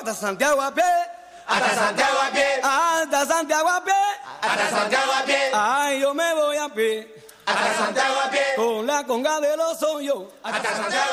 hasta Santiago a pie. Hasta Santiago a pie. Hasta Santiago a pie. Hasta Santiago a pie. Ay, yo me voy a pie. Hasta Santiago a pie. Con la conga de los hoyos. Hasta Santiago.